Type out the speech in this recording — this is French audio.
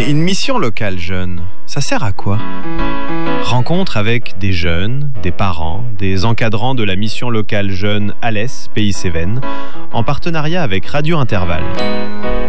Une mission locale jeune, ça sert à quoi ? Rencontre avec des jeunes, des parents, des encadrants de la mission locale jeune Alès, Pays Cévennes, en partenariat avec Radio Intervalle.